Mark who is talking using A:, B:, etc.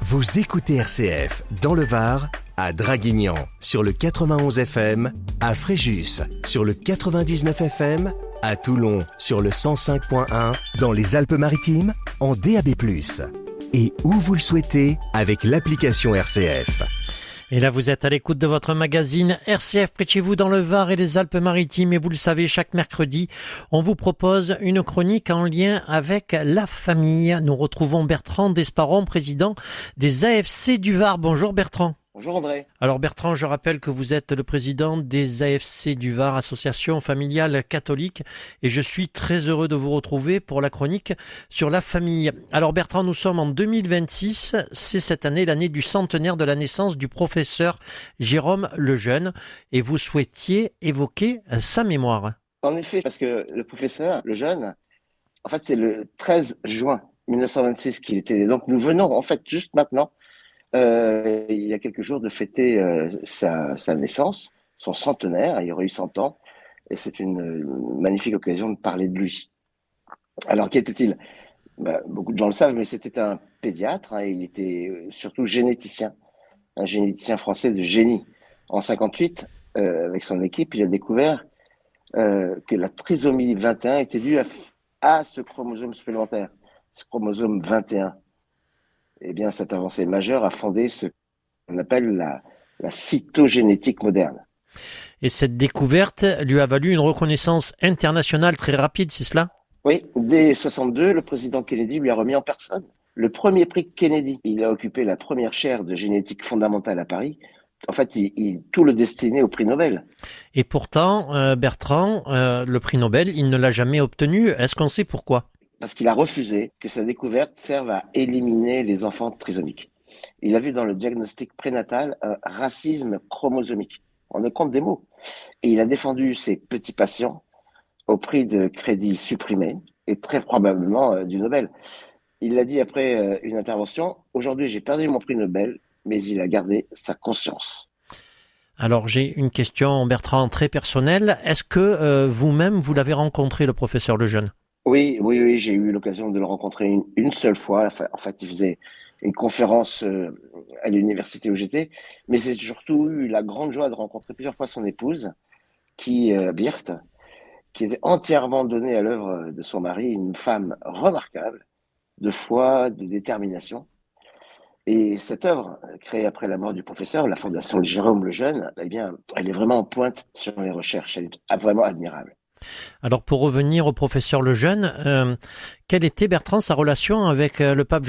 A: Vous écoutez RCF dans le Var, à Draguignan sur le 91 FM, à Fréjus sur le 99 FM, à Toulon sur le 105.1, dans les Alpes-Maritimes en DAB+. Et où vous le souhaitez avec l'application RCF.
B: Et là, vous êtes à l'écoute de votre magazine RCF près de chez vous dans le Var et les Alpes-Maritimes. Et vous le savez, chaque mercredi, on vous propose une chronique en lien avec la famille. Nous retrouvons Bertrand Desparon, président des AFC du Var. Bonjour Bertrand.
C: Bonjour André.
B: Alors Bertrand, je rappelle que vous êtes le président des AFC du Var, association familiale catholique, et je suis très heureux de vous retrouver pour la chronique sur la famille. Alors Bertrand, nous sommes en 2026, c'est cette année l'année du centenaire de la naissance du professeur Jérôme Lejeune, et vous souhaitiez évoquer sa mémoire.
C: En effet, parce que le professeur Lejeune, en fait c'est le 13 juin 1926 qu'il était né. Donc nous venons en fait juste maintenant, il y a quelques jours, de fêter sa naissance, son centenaire. Il y aurait eu 100 ans, et c'est une magnifique occasion de parler de lui. Alors, qui était-il ? Beaucoup de gens le savent, mais c'était un pédiatre. Il était surtout généticien, un généticien français de génie. En 58, avec son équipe, il a découvert que la trisomie 21 était due à ce chromosome supplémentaire, ce chromosome 21. Eh bien, cette avancée majeure a fondé ce qu'on appelle la cytogénétique moderne.
B: Et cette découverte lui a valu une reconnaissance internationale très rapide, c'est cela ?
C: Oui, dès 62, le président Kennedy lui a remis en personne le premier prix Kennedy. Il a occupé la première chaire de génétique fondamentale à Paris. En fait, il tout le destinait au prix Nobel.
B: Et pourtant, Bertrand, le prix Nobel, il ne l'a jamais obtenu. Est-ce qu'on sait pourquoi ?
C: Parce qu'il a refusé que sa découverte serve à éliminer les enfants trisomiques. Il a vu dans le diagnostic prénatal un racisme chromosomique. On ne compte des mots. Et il a défendu ses petits patients au prix de crédit supprimé et très probablement du Nobel. Il l'a dit après une intervention, « Aujourd'hui, j'ai perdu mon prix Nobel, mais il a gardé sa conscience. »
B: Alors, j'ai une question, Bertrand, très personnelle. Est-ce que vous-même, vous l'avez rencontré, le professeur Lejeune ?
C: Oui, j'ai eu l'occasion de le rencontrer une seule fois. En fait, il faisait une conférence à l'université où j'étais, mais j'ai surtout eu la grande joie de rencontrer plusieurs fois son épouse, Birte, qui était entièrement donnée à l'œuvre de son mari, une femme remarquable, de foi, de détermination. Et cette œuvre, créée après la mort du professeur, la Fondation Jérôme Lejeune, eh bien, elle est vraiment en pointe sur les recherches. Elle est vraiment admirable.
B: Alors, pour revenir au professeur Lejeune, quelle était, Bertrand, sa relation avec le pape